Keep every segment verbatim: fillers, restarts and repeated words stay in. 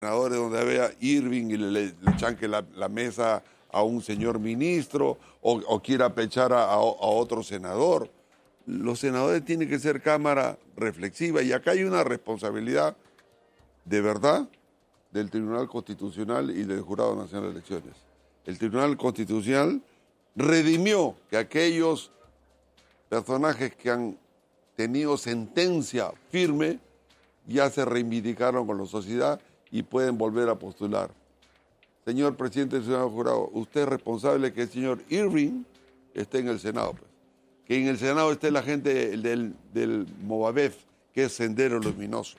senadores donde había Irving y le, le chanque la, la mesa a un señor ministro o, o quiera pechar a, a, a otro senador. Los senadores tienen que ser cámara reflexiva y acá hay una responsabilidad de verdad del Tribunal Constitucional y del Jurado Nacional de Elecciones. El Tribunal Constitucional redimió que aquellos personajes que han tenido sentencia firme ya se reivindicaron con la sociedad y pueden volver a postular. Señor presidente del Senado Jurado, usted es responsable que el señor Irving esté en el Senado. Pues. Que en el Senado esté la gente del, del Movabef, que es Sendero Luminoso.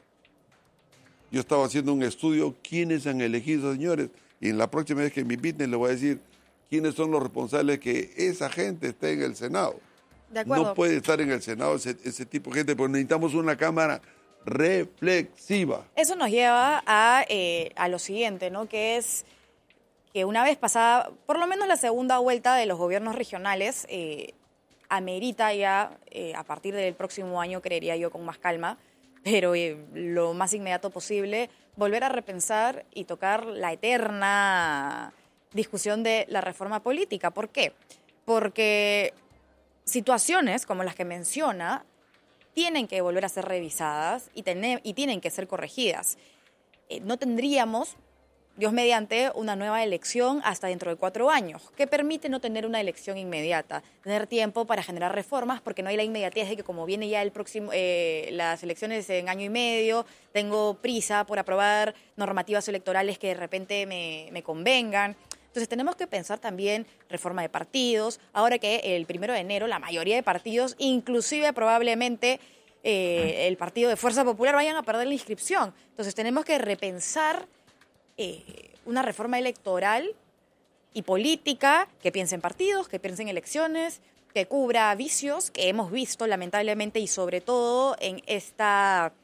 Yo estaba haciendo un estudio, quiénes han elegido, señores, y en la próxima vez que me inviten les voy a decir quiénes son los responsables que esa gente esté en el Senado. De acuerdo. No puede estar en el Senado ese, ese tipo de gente, porque necesitamos una Cámara reflexiva. Eso nos lleva a, eh, a lo siguiente, ¿no? Que es que una vez pasada, por lo menos la segunda vuelta de los gobiernos regionales, eh, amerita ya, eh, a partir del próximo año, creería yo, con más calma, pero eh, lo más inmediato posible, volver a repensar y tocar la eterna discusión de la reforma política. ¿Por qué? Porque situaciones como las que menciona tienen que volver a ser revisadas y, tener, y tienen que ser corregidas. Eh, no tendríamos, Dios mediante, una nueva elección hasta dentro de cuatro años, que permite no tener una elección inmediata, tener tiempo para generar reformas, porque no hay la inmediatez de que como viene ya el próximo, eh, las elecciones en año y medio, tengo prisa por aprobar normativas electorales que de repente me, me convengan. Entonces tenemos que pensar también reforma de partidos, ahora que el primero de enero la mayoría de partidos, inclusive probablemente eh, el partido de Fuerza Popular, vayan a perder la inscripción. Entonces tenemos que repensar eh, una reforma electoral y política que piense en partidos, que piense en elecciones, que cubra vicios que hemos visto lamentablemente y sobre todo en esta,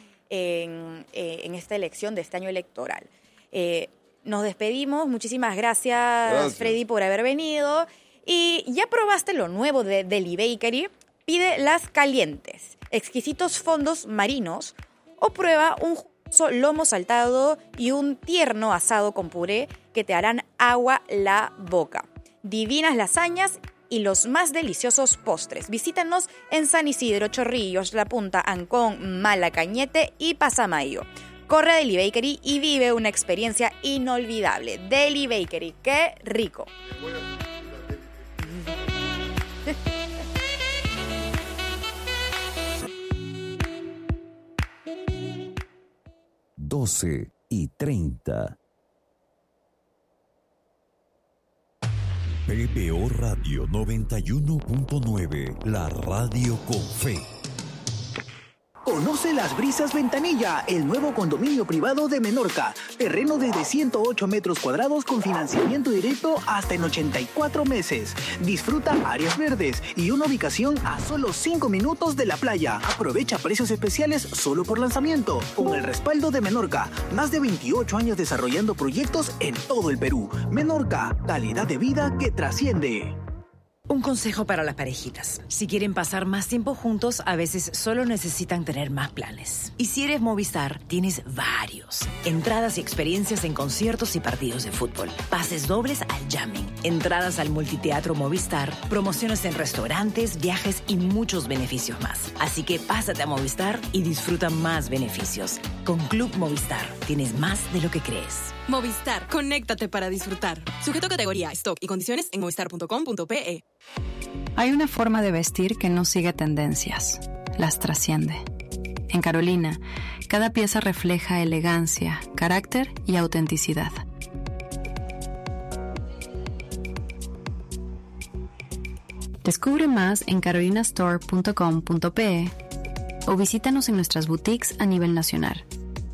en, eh, en esta elección de este año electoral. Eh, Nos despedimos. Muchísimas gracias, gracias, Freddy, por haber venido. Y ya probaste lo nuevo de Deli Bakery. Pide las calientes, exquisitos fondos marinos o prueba un jugoso lomo saltado y un tierno asado con puré que te harán agua la boca. Divinas lasañas y los más deliciosos postres. Visítanos en San Isidro, Chorrillos, La Punta, Ancón, Malacañete y Pasamayo. Corre a Deli Bakery y vive una experiencia inolvidable. Deli Bakery, ¡qué rico! doce y treinta. P B O Radio noventa y uno punto nueve, la radio con fe. Conoce Las Brisas Ventanilla, el nuevo condominio privado de Menorca. Terreno desde ciento ocho metros cuadrados con financiamiento directo hasta en ochenta y cuatro meses. Disfruta áreas verdes y una ubicación a solo cinco minutos de la playa. Aprovecha precios especiales solo por lanzamiento. Con el respaldo de Menorca, más de veintiocho años desarrollando proyectos en todo el Perú. Menorca, calidad de vida que trasciende. Un consejo para las parejitas. Si quieren pasar más tiempo juntos, a veces solo necesitan tener más planes. Y si eres Movistar, tienes varios. Entradas y experiencias en conciertos y partidos de fútbol. Pases dobles al jamming. Entradas al multiteatro Movistar. Promociones en restaurantes, viajes y muchos beneficios más. Así que pásate a Movistar y disfruta más beneficios. Con Club Movistar, tienes más de lo que crees. Movistar, conéctate para disfrutar. Sujeto a categoría, stock y condiciones en movistar punto com punto pe. Hay una forma de vestir que no sigue tendencias, las trasciende. En Carolina, cada pieza refleja elegancia, carácter y autenticidad. Descubre más en carolina store punto com punto pe o visítanos en nuestras boutiques a nivel nacional.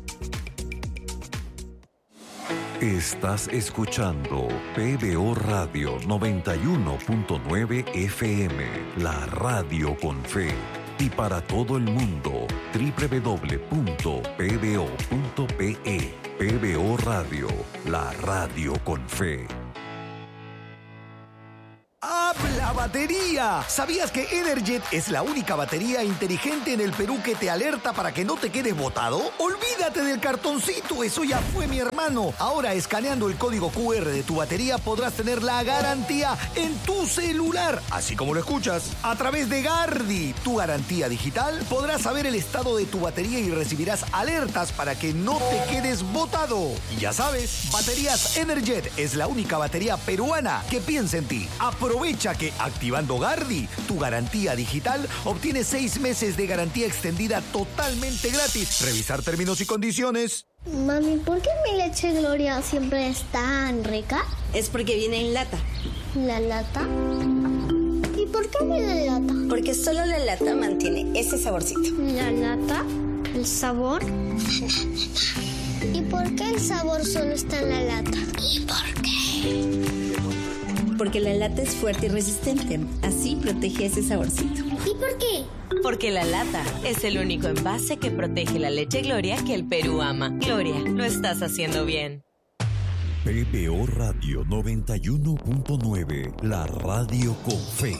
Estás escuchando P B O Radio noventa y uno punto nueve F M, la radio con fe. Y para todo el mundo, doble u doble u doble u punto p b o punto p e. P B O Radio, la radio con fe. Hablaba batería! ¿Sabías que Energet es la única batería inteligente en el Perú que te alerta para que no te quedes botado? Olvídate del cartoncito, eso ya fue, mi hermano. Ahora, escaneando el código cu erre de tu batería, podrás tener la garantía en tu celular, así como lo escuchas. A través de Gardi, tu garantía digital, podrás saber el estado de tu batería y recibirás alertas para que no te quedes botado. Y ya sabes, Baterías Energet es la única batería peruana que piensa en ti. Aprovecha que activando Gardi, tu garantía digital, obtienes seis meses de garantía extendida totalmente gratis. Revisar términos y condiciones. Mami, ¿por qué mi leche Gloria siempre es tan rica? Es porque viene en lata. ¿La lata? ¿Y por qué viene en lata? Porque solo la lata mantiene ese saborcito. ¿La lata? ¿El sabor? ¿Y por qué el sabor solo está en la lata? ¿Y por qué? Porque la lata es fuerte y resistente. Así protege ese saborcito. ¿Y por qué? Porque la lata es el único envase que protege la leche Gloria que el Perú ama. Gloria, lo estás haciendo bien. P B O Radio noventa y uno punto nueve, la radio con fe.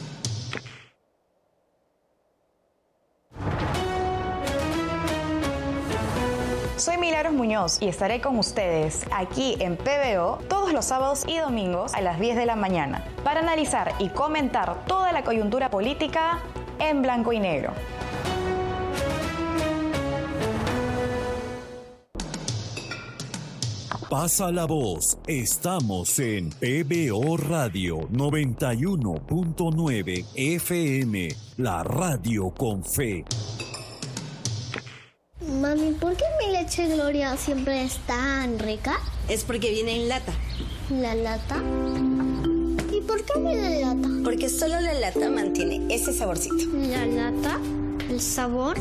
Soy Milagros Muñoz y estaré con ustedes aquí en P B O todos los sábados y domingos a las diez de la mañana para analizar y comentar toda la coyuntura política en blanco y negro. Pasa la voz, estamos en P B O Radio noventa y uno punto nueve F M, la radio con fe. Mami, ¿por qué mi leche Gloria siempre es tan rica? Es porque viene en lata. ¿La lata? ¿Y por qué viene en lata? Porque solo la lata mantiene ese saborcito. ¿La lata? ¿El sabor?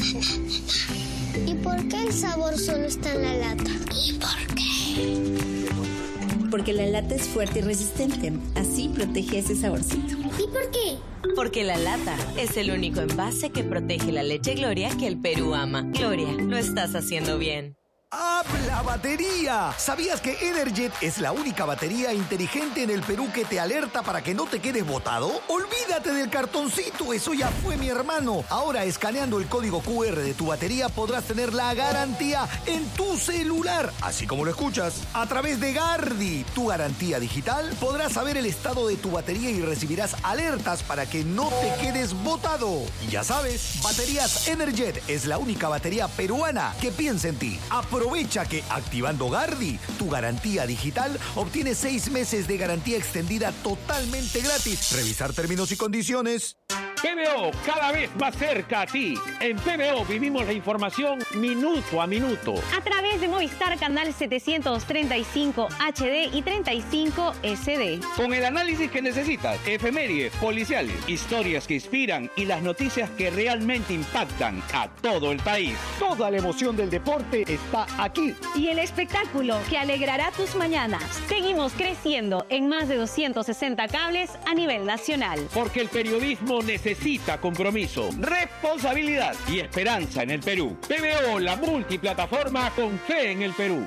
¿Y por qué el sabor solo está en la lata? ¿Y por qué? Porque la lata es fuerte y resistente. Así protege ese saborcito. ¿Y por qué? Porque la lata es el único envase que protege la leche Gloria que el Perú ama. Gloria, lo estás haciendo bien. ¡Habla batería! ¿Sabías que Energet es la única batería inteligente en el Perú que te alerta para que no te quedes botado? Olvídate del cartoncito, eso ya fue, mi hermano. Ahora, escaneando el código cu erre de tu batería, podrás tener la garantía en tu celular, así como lo escuchas. A través de Gardi, tu garantía digital, podrás saber el estado de tu batería y recibirás alertas para que no te quedes botado. Y ya sabes, Baterías Energet es la única batería peruana que piensa en ti. Aprovecha que activando Gardi, tu garantía digital, obtienes seis meses de garantía extendida totalmente gratis. Revisar términos y condiciones. P B O, cada vez más cerca a ti. En P B O vivimos la información minuto a minuto. A través de Movistar Canal setecientos treinta y cinco H D y treinta y cinco S D. Con el análisis que necesitas, efemérides, policiales, historias que inspiran y las noticias que realmente impactan a todo el país. Toda la emoción del deporte está aquí. Y el espectáculo que alegrará tus mañanas. Seguimos creciendo en más de doscientos sesenta cables a nivel nacional. Porque el periodismo necesita Necesita compromiso, responsabilidad y esperanza en el Perú. P B O, la multiplataforma con fe en el Perú.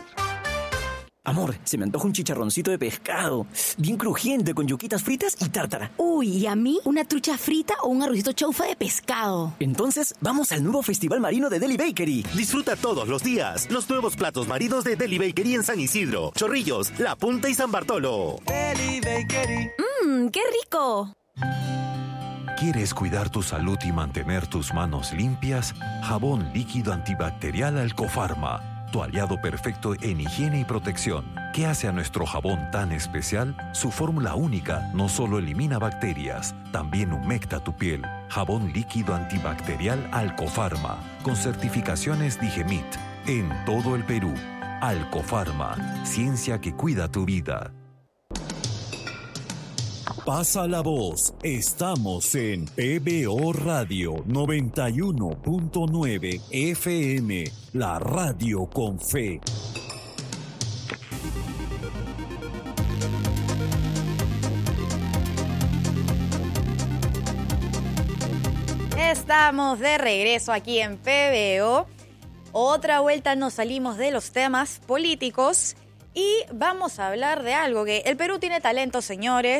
Amor, se me antoja un chicharroncito de pescado, bien crujiente, con yuquitas fritas y tártara. Uy, ¿y a mí? ¿Una trucha frita o un arrocito chaufa de pescado? Entonces, vamos al nuevo Festival Marino de Deli Bakery. Disfruta todos los días los nuevos platos marinos de Deli Bakery en San Isidro, Chorrillos, La Punta y San Bartolo. Deli Bakery. ¡Mmm, qué rico! ¿Quieres cuidar tu salud y mantener tus manos limpias? Jabón líquido antibacterial Alcofarma, tu aliado perfecto en higiene y protección. ¿Qué hace a nuestro jabón tan especial? Su fórmula única no solo elimina bacterias, también humecta tu piel. Jabón líquido antibacterial Alcofarma, con certificaciones Digemit, en todo el Perú. Alcofarma, ciencia que cuida tu vida. Pasa la voz, estamos en P B O Radio noventa y uno punto nueve F M, la radio con fe. Estamos de regreso aquí en P B O. Otra vuelta nos salimos de los temas políticos y vamos a hablar de algo que el Perú tiene talento, señores.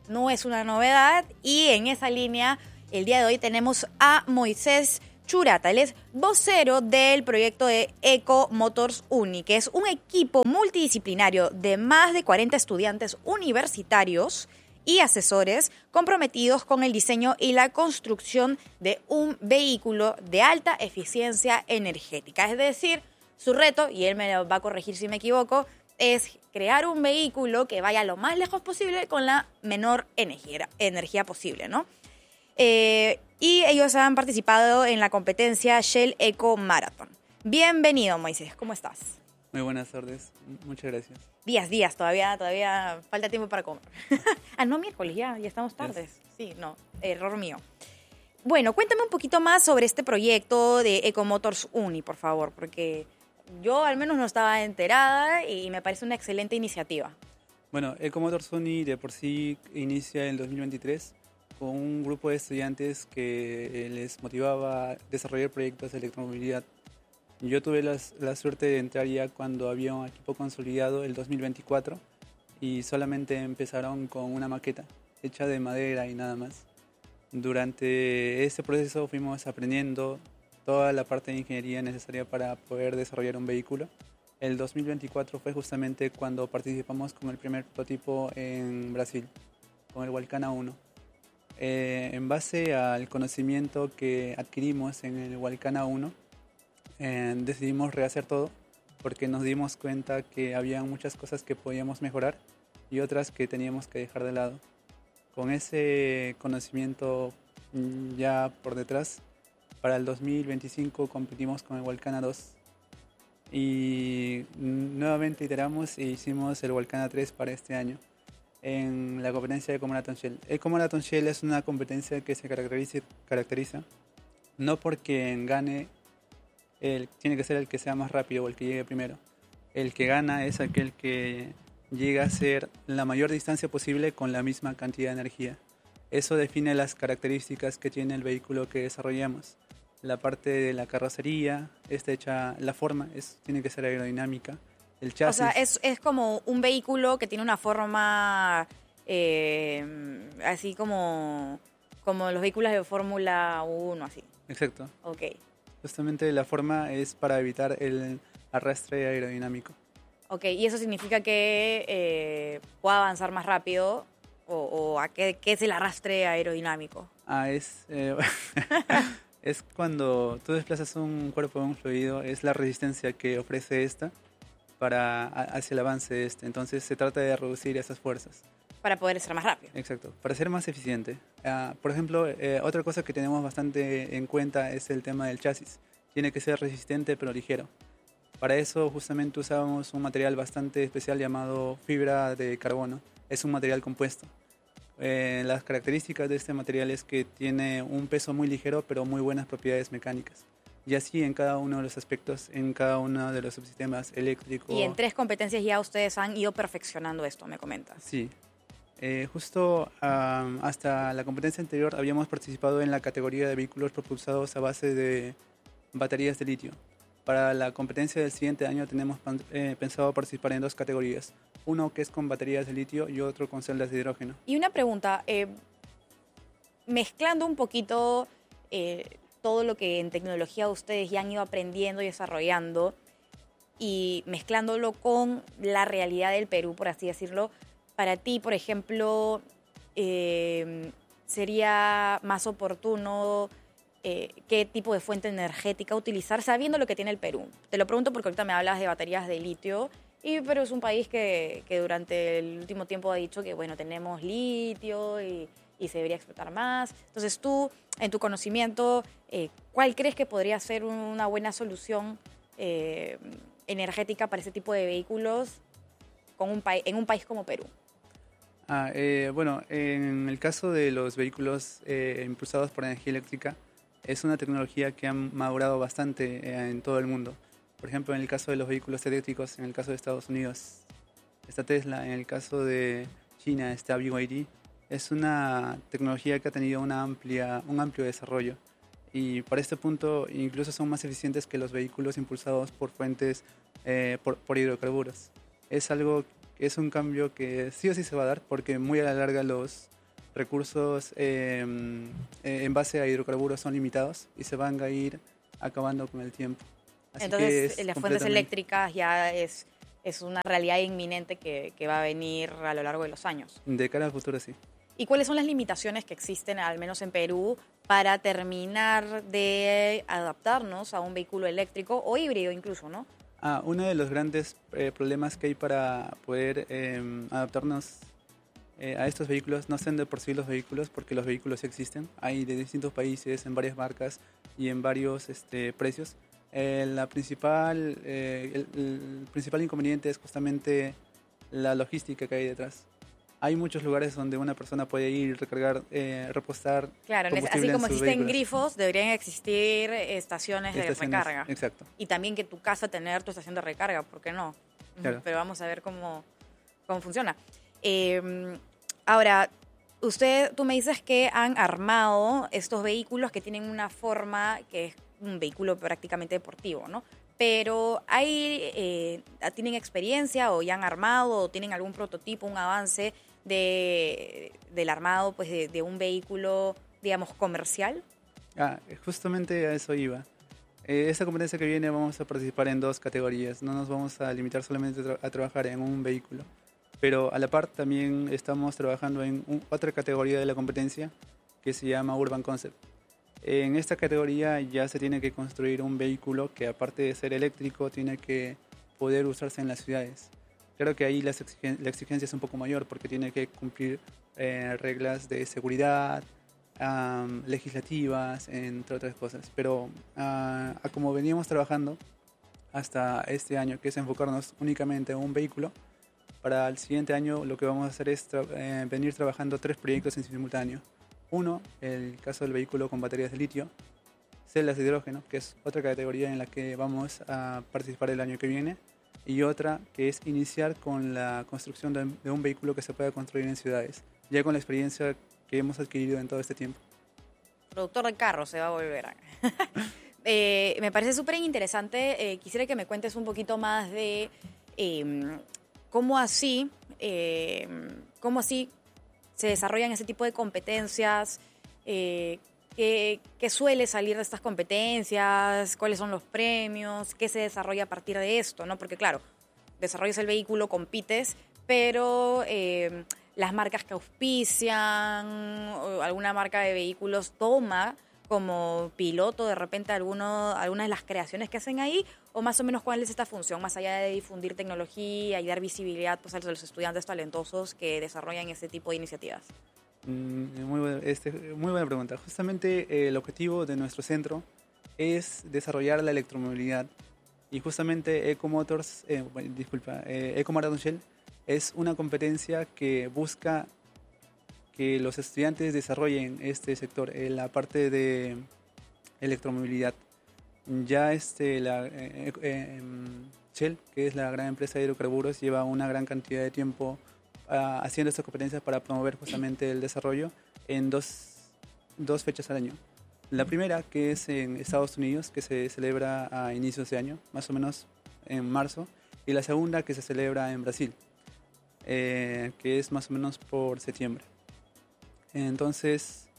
no es una novedad. Y en esa línea, el día de hoy tenemos a Moisés Churata. Él es vocero del proyecto de Eco Motors Uni, que es un equipo multidisciplinario de más de cuarenta estudiantes universitarios y asesores comprometidos con el diseño y la construcción de un vehículo de alta eficiencia energética. Es decir, su reto, y él me va a corregir si me equivoco, es crear un vehículo que vaya lo más lejos posible con la menor energía, energía posible, ¿no? Eh, y ellos han participado en la competencia Shell Eco Marathon. Bienvenido, Moisés, ¿cómo estás? Muy buenas tardes, muchas gracias. Días, días, todavía, todavía falta tiempo para comer. Ah, no, miércoles, ya, ya estamos tardes. Sí, no, error mío. Bueno, cuéntame un poquito más sobre este proyecto de Eco Motors Uni, por favor, porque yo al menos no estaba enterada y me parece una excelente iniciativa. Bueno, Eco Motors Uni de por sí inicia en dos mil veintitrés con un grupo de estudiantes que les motivaba a desarrollar proyectos de electromovilidad. Yo tuve la, la suerte de entrar ya cuando había un equipo consolidado el dos mil veinticuatro y solamente empezaron con una maqueta hecha de madera y nada más. Durante este proceso fuimos aprendiendo toda la parte de ingeniería necesaria para poder desarrollar un vehículo. El dos mil veinticuatro fue justamente cuando participamos con el primer prototipo en Brasil, con el Walcana uno. Eh, en base al conocimiento que adquirimos en el Walcana uno, eh, decidimos rehacer todo porque nos dimos cuenta que había muchas cosas que podíamos mejorar y otras que teníamos que dejar de lado. Con ese conocimiento ya por detrás, para el dos mil veinticinco competimos con el Walcana dos y nuevamente iteramos e hicimos el Walcana tres para este año en la competencia de Eco Marathon Shell. Eco Marathon Shell es una competencia que se caracteriza, caracteriza no porque gane el, tiene que ser el que sea más rápido o el que llegue primero. El que gana es aquel que llega a hacer la mayor distancia posible con la misma cantidad de energía. Eso define las características que tiene el vehículo que desarrollamos. La parte de la carrocería está hecha, la forma es, tiene que ser aerodinámica. El chasis. O sea, es, es como un vehículo que tiene una forma eh, así como, como los vehículos de Fórmula uno, así. Exacto. Ok. Justamente la forma es para evitar el arrastre aerodinámico. Ok, y eso significa que eh, pueda avanzar más rápido o, o a qué, qué es el arrastre aerodinámico. Ah, es... Eh, es cuando tú desplazas un cuerpo de un fluido, es la resistencia que ofrece esta para hacia el avance de este. Entonces se trata de reducir esas fuerzas. Para poder ser más rápido. Exacto, para ser más eficiente. Uh, por ejemplo, eh, otra cosa que tenemos bastante en cuenta es el tema del chasis. Tiene que ser resistente pero ligero. Para eso justamente usamos un material bastante especial llamado fibra de carbono. Es un material compuesto. Eh, las características de este material es que tiene un peso muy ligero pero muy buenas propiedades mecánicas. Y así en cada uno de los aspectos, en cada uno de los subsistemas eléctricos. Y en tres competencias ya ustedes han ido perfeccionando esto, me comentas. Sí. Eh, justo um, hasta la competencia anterior habíamos participado en la categoría de vehículos propulsados a base de baterías de litio. Para la competencia del siguiente año tenemos eh, pensado participar en dos categorías. Uno que es con baterías de litio y otro con celdas de hidrógeno. Y una pregunta, eh, mezclando un poquito eh, todo lo que en tecnología ustedes ya han ido aprendiendo y desarrollando y mezclándolo con la realidad del Perú, por así decirlo, para ti, por ejemplo, eh, ¿sería más oportuno eh, qué tipo de fuente energética utilizar sabiendo lo que tiene el Perú? Te lo pregunto porque ahorita me hablas de baterías de litio, y Perú es un país que, que durante el último tiempo ha dicho que, bueno, tenemos litio y, y se debería explotar más. Entonces tú, en tu conocimiento, eh, ¿cuál crees que podría ser una buena solución eh, energética para ese tipo de vehículos con un en un país como Perú? Ah, eh, bueno, en el caso de los vehículos eh, impulsados por energía eléctrica, es una tecnología que ha madurado bastante eh, en todo el mundo. Por ejemplo, en el caso de los vehículos eléctricos, en el caso de Estados Unidos está Tesla, en el caso de China está B Y D. Es una tecnología que ha tenido una amplia, un amplio desarrollo y para este punto incluso son más eficientes que los vehículos impulsados por fuentes, eh, por, por hidrocarburos. Es algo, es un cambio que sí o sí se va a dar porque muy a la larga los, recursos eh, en base a hidrocarburos son limitados y se van a ir acabando con el tiempo. Así Entonces, que las fuentes eléctricas ya es, es una realidad inminente que, que va a venir a lo largo de los años. De cara al futuro, sí. ¿Y cuáles son las limitaciones que existen, al menos en Perú, para terminar de adaptarnos a un vehículo eléctrico o híbrido incluso, ¿no? Ah, uno de los grandes eh, problemas que hay para poder eh, adaptarnos eh, a estos vehículos no son de por sí los vehículos, porque los vehículos sí existen. Hay de distintos países, en varias marcas y en varios este, precios. Eh, la principal, eh, el, el principal inconveniente es justamente la logística que hay detrás. Hay muchos lugares donde una persona puede ir, recargar, eh, repostar. Claro, combustible así como en sus existen vehículos. grifos, deberían existir estaciones, Estaciones, de recarga. exacto. Y también que tu casa tener tu estación de recarga, ¿por qué no? Claro. Pero vamos a ver cómo, cómo funciona. Eh, ahora, usted, tú me dices que han armado estos vehículos que tienen una forma que es un vehículo prácticamente deportivo, ¿no? Pero hay, eh, ¿tienen experiencia o ya han armado o tienen algún prototipo, un avance de, del armado pues de, de un vehículo, digamos, comercial? Ah, justamente a eso iba. Eh, esta competencia que viene vamos a participar en dos categorías. No nos vamos a limitar solamente a, tra- a trabajar en un vehículo. Pero a la par también estamos trabajando en un- otra categoría de la competencia que se llama Urban Concept. En esta categoría ya se tiene que construir un vehículo que, aparte de ser eléctrico, tiene que poder usarse en las ciudades. Claro que ahí la exigen- la exigencia es un poco mayor porque tiene que cumplir eh, reglas de seguridad, um, legislativas, entre otras cosas. Pero uh, a como veníamos trabajando hasta este año, que es enfocarnos únicamente en un vehículo, para el siguiente año lo que vamos a hacer es tra- eh, venir trabajando tres proyectos en simultáneo. Uno, el caso del vehículo con baterías de litio, celdas de hidrógeno, que es otra categoría en la que vamos a participar el año que viene, y otra que es iniciar con la construcción de, de un vehículo que se pueda construir en ciudades, ya con la experiencia que hemos adquirido en todo este tiempo. Productor de carros se va a volver. eh, me parece súper interesante. Eh, quisiera que me cuentes un poquito más de eh, cómo así, eh, cómo así se desarrollan ese tipo de competencias, eh, qué, qué suele salir de estas competencias, cuáles son los premios, qué se desarrolla a partir de esto, ¿no? Porque claro, desarrollas el vehículo, compites, pero eh, las marcas que auspician, o alguna marca de vehículos toma como piloto de repente alguno, algunas de las creaciones que hacen ahí, o más o menos cuál es esta función, más allá de difundir tecnología y dar visibilidad pues, a los estudiantes talentosos que desarrollan este tipo de iniciativas. Mm, muy, buena, este, muy buena pregunta. Justamente eh, el objetivo de nuestro centro es desarrollar la electromovilidad, y justamente Ecomotors, eh, bueno, disculpa, eh, Ecomarathon Shell es una competencia que busca que los estudiantes desarrollen este sector, en la parte de electromovilidad. Ya este, la, eh, eh, Shell, que es la gran empresa de hidrocarburos, lleva una gran cantidad de tiempo uh, haciendo estas competencias para promover justamente el desarrollo en dos, dos fechas al año. La primera, que es en Estados Unidos, que se celebra a inicios de año, más o menos en marzo, y la segunda, que se celebra en Brasil, eh, que es más o menos por septiembre. Entonces,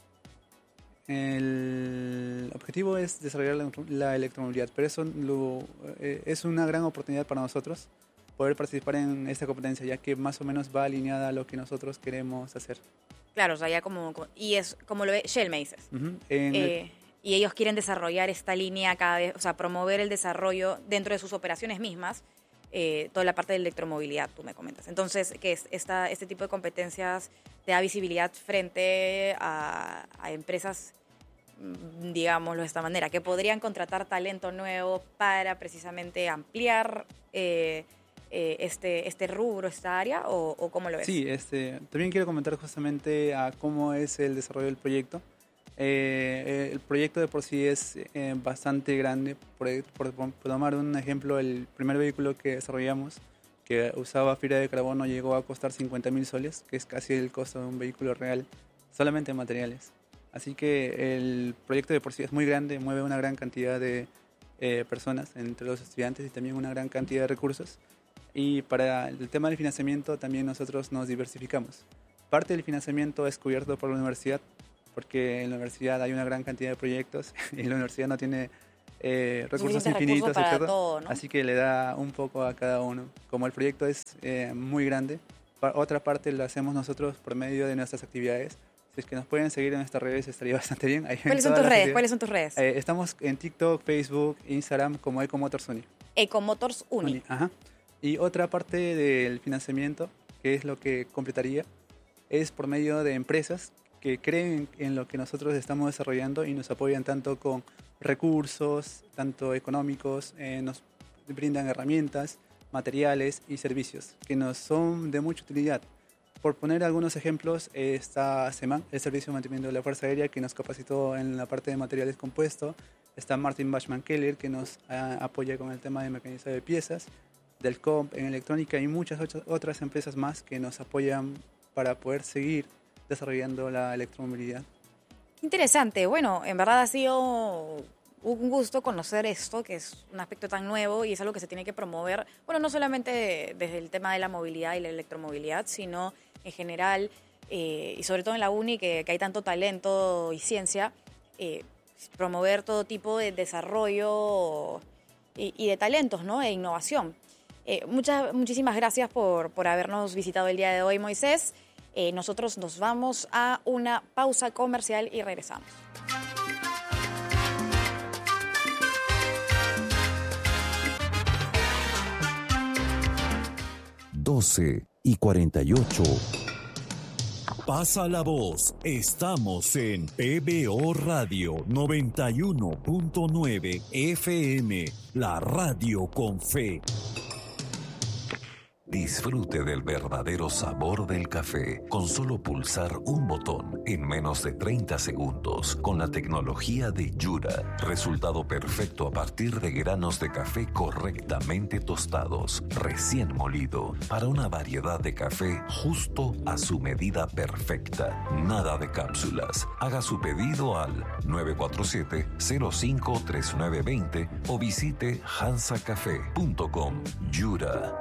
el objetivo es desarrollar la, la electromovilidad, pero eso lo, eh, es una gran oportunidad para nosotros poder participar en esta competencia, ya que más o menos va alineada a lo que nosotros queremos hacer. Claro, o sea, ya como, y es como lo ve Shell, me dices. Uh-huh. En eh, el... Y ellos quieren desarrollar esta línea cada vez, o sea, promover el desarrollo dentro de sus operaciones mismas, eh, toda la parte de electromovilidad, tú me comentas. Entonces, que es esta, este tipo de competencias te da visibilidad frente a, a empresas, digámoslo de esta manera, que podrían contratar talento nuevo para precisamente ampliar eh, eh, este, este rubro, esta área, o, o cómo lo ves. Sí, este, también quiero comentar justamente a cómo es el desarrollo del proyecto. Eh, el proyecto de por sí es eh, bastante grande. Por, por, por tomar un ejemplo, el primer vehículo que desarrollamos, que usaba fibra de carbono, llegó a costar cincuenta mil soles, que es casi el costo de un vehículo real, solamente en materiales. Así que el proyecto de por sí es muy grande, mueve una gran cantidad de eh, personas entre los estudiantes y también una gran cantidad de recursos. Y para el tema del financiamiento también nosotros nos diversificamos. Parte del financiamiento es cubierto por la universidad, porque en la universidad hay una gran cantidad de proyectos y la universidad no tiene eh, recursos infinitos, recursos para etcétera. todo, ¿no? Así que le da un poco a cada uno. Como el proyecto es eh, muy grande, pa- otra parte lo hacemos nosotros por medio de nuestras actividades. Si es que nos pueden seguir en nuestras redes estaría bastante bien. Ahí ¿Cuáles son tus redes? ¿Cuáles son tus redes? Eh, estamos en TikTok, Facebook, Instagram como Ecomotors Uni. Ecomotors Uni. Uni, ajá. Y otra parte del financiamiento, que es lo que completaría, es por medio de empresas que creen en lo que nosotros estamos desarrollando y nos apoyan tanto con recursos, tanto económicos, eh, nos brindan herramientas, materiales y servicios que nos son de mucha utilidad. Por poner algunos ejemplos, eh, está SEMAN, el Servicio de Mantenimiento de la Fuerza Aérea, que nos capacitó en la parte de materiales compuestos. Está Martin Bachmann Keller, que nos ah, apoya con el tema de mecanizado de piezas. Del C O M en electrónica y muchas ocho- otras empresas más que nos apoyan para poder seguir desarrollando la electromovilidad. Interesante. Bueno, en verdad ha sido un gusto conocer esto, que es un aspecto tan nuevo y es algo que se tiene que promover, bueno, no solamente desde el tema de la movilidad y la electromovilidad, sino en general, eh, y sobre todo en la uni, que, que hay tanto talento y ciencia, eh, promover todo tipo de desarrollo y, y de talentos, ¿no? E innovación. Eh, muchas, muchísimas gracias por, por habernos visitado el día de hoy, Moisés. Eh, nosotros nos vamos a una pausa comercial y regresamos. doce y cuarenta y ocho. Pasa la voz. Estamos en P B O Radio noventa y uno punto nueve F M, la radio con fe. Disfrute del verdadero sabor del café con solo pulsar un botón en menos de treinta segundos con la tecnología de Yura. Resultado perfecto a partir de granos de café correctamente tostados, recién molido, para una variedad de café justo a su medida perfecta. Nada de cápsulas. Haga su pedido al nueve cuatro siete, cero cinco tres nueve dos cero o visite hansa café punto com. Yura.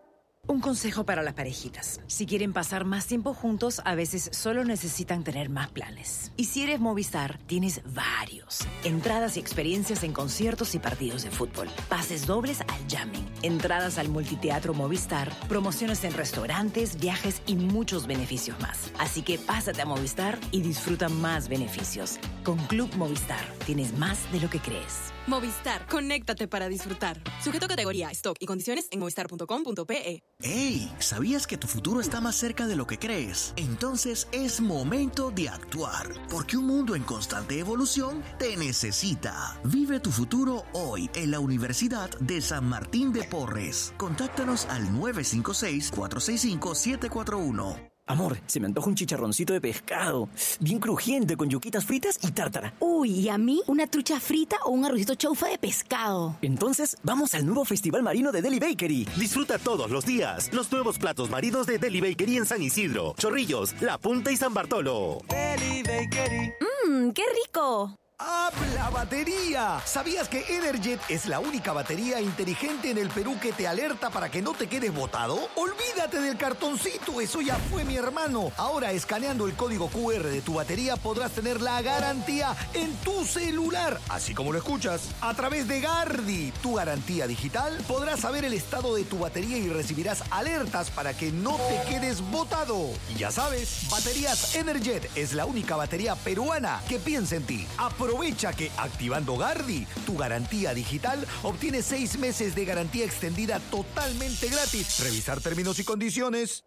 Un consejo para las parejitas. Si quieren pasar más tiempo juntos, a veces solo necesitan tener más planes. Y si eres Movistar, tienes varios. Entradas y experiencias en conciertos y partidos de fútbol. Pases dobles al jamming. Entradas al multiteatro Movistar. Promociones en restaurantes, viajes y muchos beneficios más. Así que pásate a Movistar y disfruta más beneficios. Con Club Movistar, tienes más de lo que crees. Movistar, conéctate para disfrutar. Sujeto a categoría, stock y condiciones en movistar punto com punto pe. ¡Ey! ¿Sabías que tu futuro está más cerca de lo que crees? Entonces es momento de actuar, porque un mundo en constante evolución te necesita. Vive tu futuro hoy en la Universidad de San Martín de Porres. Contáctanos al nueve cinco seis, cuatro seis cinco, siete cuatro uno. Amor, se me antoja un chicharroncito de pescado, bien crujiente con yuquitas fritas y tártara. Uy, ¿y a mí una trucha frita o un arrocito chaufa de pescado? Entonces, vamos al nuevo Festival Marino de Deli Bakery. Disfruta todos los días los nuevos platos maridos de Deli Bakery en San Isidro, Chorrillos, La Punta y San Bartolo. Deli Bakery. ¡Mmm, qué rico! ¡Habla batería! ¿Sabías que Energet es la única batería inteligente en el Perú que te alerta para que no te quedes botado? Olvídate del cartoncito, eso ya fue, mi hermano. Ahora, escaneando el código cu erre de tu batería, podrás tener la garantía en tu celular, así como lo escuchas. A través de Gardi, tu garantía digital, podrás saber el estado de tu batería y recibirás alertas para que no te quedes botado. Y ya sabes, Baterías Energet es la única batería peruana que piensa en ti. Aprovecha que activando Gardi, tu garantía digital, obtienes seis meses de garantía extendida totalmente gratis. Revisar términos y condiciones.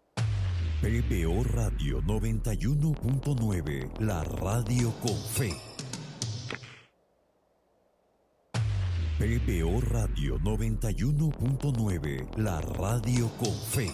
P B O Radio noventa y uno punto nueve, la radio con fe. P B O Radio noventa y uno punto nueve, la radio con fe.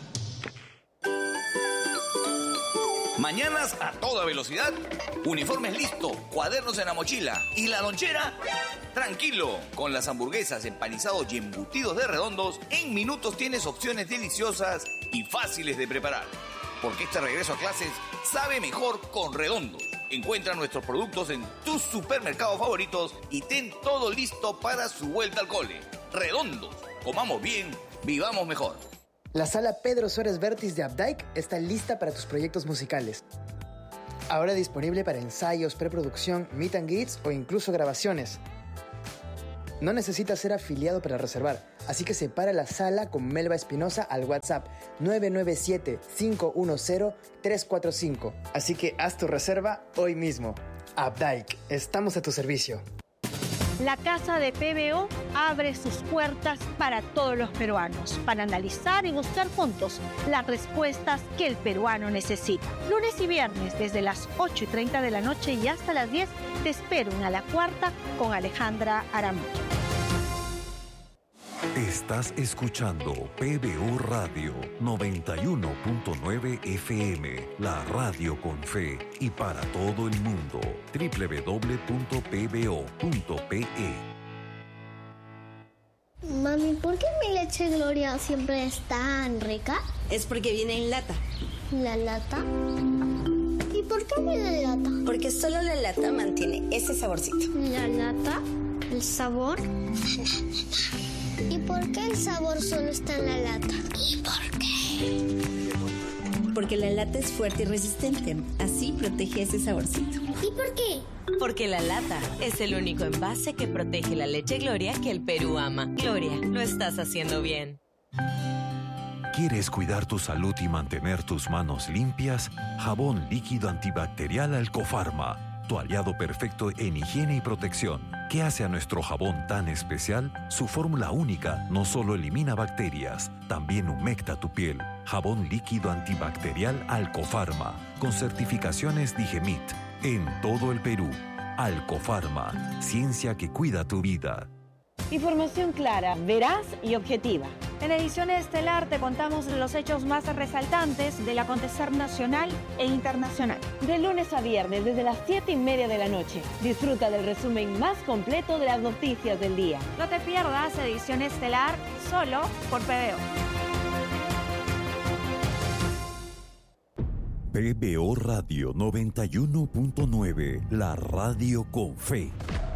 Mañanas a toda velocidad, uniformes listo, cuadernos en la mochila y la lonchera, tranquilo. Con las hamburguesas, empanizados y embutidos de Redondos, en minutos tienes opciones deliciosas y fáciles de preparar. Porque este regreso a clases sabe mejor con Redondos. Encuentra nuestros productos en tus supermercados favoritos y ten todo listo para su vuelta al cole. Redondos, comamos bien, vivamos mejor. La sala Pedro Suárez Vértiz de Updike está lista para tus proyectos musicales. Ahora disponible para ensayos, preproducción, meet and greets o incluso grabaciones. No necesitas ser afiliado para reservar, así que separa la sala con Melba Espinosa al WhatsApp nueve nueve siete, cinco uno cero, tres cuatro cinco. Así que haz tu reserva hoy mismo. Updike, estamos a tu servicio. La Casa de P B O abre sus puertas para todos los peruanos, para analizar y buscar juntos las respuestas que el peruano necesita. Lunes y viernes, desde las ocho y treinta de la noche y hasta las diez, te espero en A la Cuarta con Alejandra Aramillo. Estás escuchando P B O Radio noventa y uno punto nueve F M, la radio con fe y para todo el mundo. doble u doble u doble u punto p b o punto p e. Mami, ¿por qué mi leche Gloria siempre es tan rica? Es porque viene en lata. ¿La lata? ¿Y por qué viene en lata? Porque solo la lata mantiene ese saborcito. ¿La lata? ¿El sabor? ¿Y por qué el sabor solo está en la lata? ¿Y por qué? Porque la lata es fuerte y resistente. Así protege ese saborcito. ¿Y por qué? Porque la lata es el único envase que protege la leche Gloria que el Perú ama. Gloria, lo estás haciendo bien. ¿Quieres cuidar tu salud y mantener tus manos limpias? Jabón líquido antibacterial Alcofarma, tu aliado perfecto en higiene y protección. ¿Qué hace a nuestro jabón tan especial? Su fórmula única no solo elimina bacterias, también humecta tu piel. Jabón líquido antibacterial Alcofarma, con certificaciones Digemit, en todo el Perú. Alcofarma, ciencia que cuida tu vida. Información clara, veraz y objetiva. En edición estelar te contamos los hechos más resaltantes del acontecer nacional e internacional. De lunes a viernes, desde las siete y media de la noche. Disfruta del resumen más completo de las noticias del día. No te pierdas edición estelar solo por P B O. P B O Radio noventa y uno punto nueve, la radio con fe.